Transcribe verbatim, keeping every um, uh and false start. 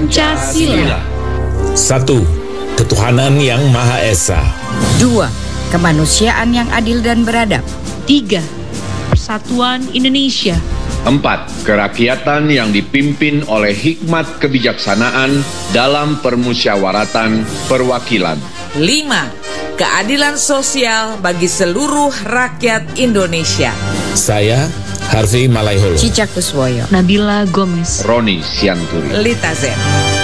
Pancasila. Satu, ketuhanan yang Maha Esa. Dua, kemanusiaan yang adil dan beradab. Tiga, persatuan Indonesia. Empat, kerakyatan yang dipimpin oleh hikmat kebijaksanaan dalam permusyawaratan perwakilan. Lima, keadilan sosial bagi seluruh rakyat Indonesia. Saya, Harvey Malaiholo. Cica Kuswoyo. Nabila Gomez. Roni Sianturi. Lita Zen.